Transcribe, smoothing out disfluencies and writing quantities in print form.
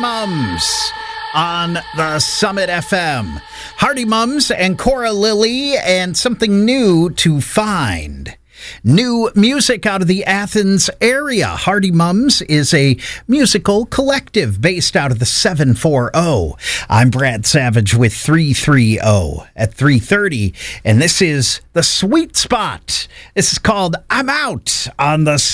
Mums on the Summit FM. Hardy Mums and Cora Lilly, and something new to find. New music out of the Athens area. Hardy Mums is a musical collective based out of the 740. I'm Brad Savage with 330 at 3:30, and this is The Sweet Spot. This is called I'm Out on the